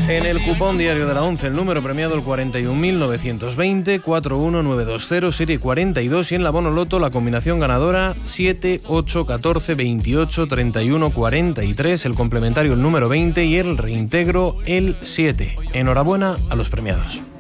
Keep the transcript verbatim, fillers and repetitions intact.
En el cupón diario de la once, el número premiado el cuarenta y un mil novecientos veinte, cuatro uno nueve dos cero, serie cuarenta y dos, y en la Bono Loto la combinación ganadora siete, ocho, catorce, veintiocho, treinta y uno, cuarenta y tres, el complementario el número veinte y el reintegro el siete. Enhorabuena a los premiados.